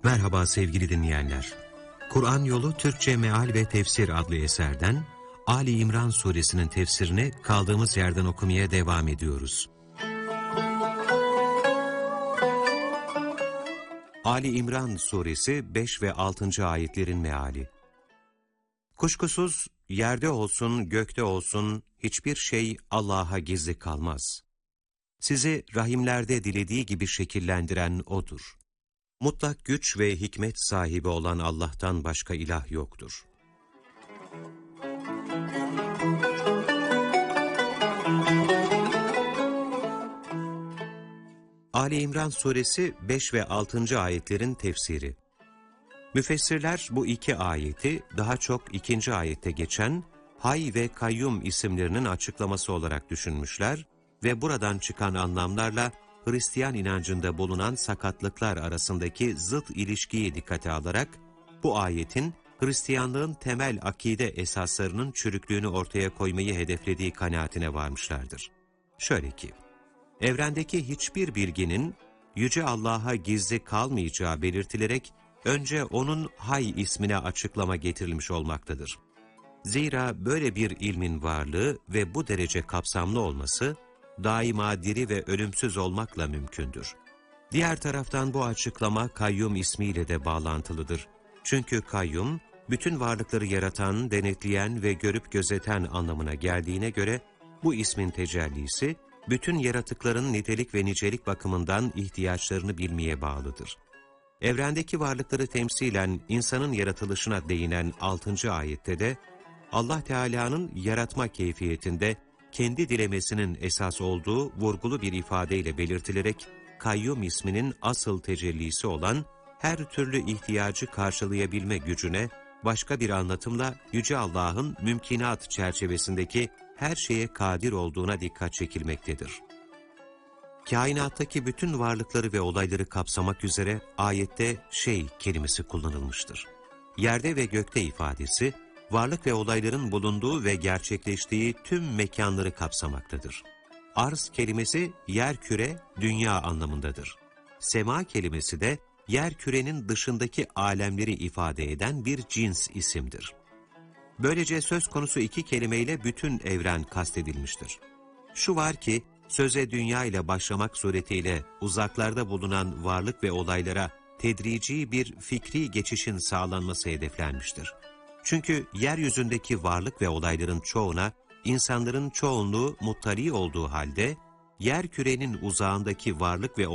Merhaba sevgili dinleyenler. Kur'an Yolu Türkçe Meal ve Tefsir adlı eserden Ali İmran suresinin tefsirini kaldığımız yerden okumaya devam ediyoruz. Ali İmran suresi 5 ve 6. ayetlerin meali. Kuşkusuz yerde olsun gökte olsun hiçbir şey Allah'a gizli kalmaz. Sizi rahimlerde dilediği gibi şekillendiren O'dur. Mutlak güç ve hikmet sahibi olan Allah'tan başka ilah yoktur. Ali İmran suresi 5 ve 6. ayetlerin tefsiri. Müfessirler bu iki ayeti daha çok 2. ayette geçen Hay ve Kayyum isimlerinin açıklaması olarak düşünmüşler ve buradan çıkan anlamlarla Hristiyan inancında bulunan sakatlıklar arasındaki zıt ilişkiyi dikkate alarak bu ayetin Hristiyanlığın temel akide esaslarının çürüklüğünü ortaya koymayı hedeflediği kanaatine varmışlardır. Şöyle ki, evrendeki hiçbir bilginin Yüce Allah'a gizli kalmayacağı belirtilerek önce O'nun Hay ismine açıklama getirilmiş olmaktadır. Zira böyle bir ilmin varlığı ve bu derece kapsamlı olması, daima diri ve ölümsüz olmakla mümkündür. Diğer taraftan bu açıklama Kayyum ismiyle de bağlantılıdır. Çünkü Kayyum, bütün varlıkları yaratan, denetleyen ve görüp gözeten anlamına geldiğine göre, bu ismin tecellisi, bütün yaratıkların nitelik ve nicelik bakımından ihtiyaçlarını bilmeye bağlıdır. Evrendeki varlıkları temsilen insanın yaratılışına değinen 6. ayette de, Allah Teala'nın yaratma keyfiyetinde kendi dilemesinin esas olduğu vurgulu bir ifadeyle belirtilerek, Kayyum isminin asıl tecellisi olan her türlü ihtiyacı karşılayabilme gücüne, başka bir anlatımla Yüce Allah'ın mümkinat çerçevesindeki her şeye kadir olduğuna dikkat çekilmektedir. Kainattaki bütün varlıkları ve olayları kapsamak üzere ayette şey kelimesi kullanılmıştır. Yerde ve gökte ifadesi, varlık ve olayların bulunduğu ve gerçekleştiği tüm mekanları kapsamaktadır. Arz kelimesi yerküre, dünya anlamındadır. Sema kelimesi de yerkürenin dışındaki alemleri ifade eden bir cins isimdir. Böylece söz konusu iki kelimeyle bütün evren kastedilmiştir. Şu var ki, söze dünya ile başlamak suretiyle uzaklarda bulunan varlık ve olaylara tedrici bir fikri geçişin sağlanması hedeflenmiştir. Çünkü yeryüzündeki varlık ve olayların çoğuna insanların çoğunluğu muttali olduğu halde, yerkürenin uzağındaki varlık ve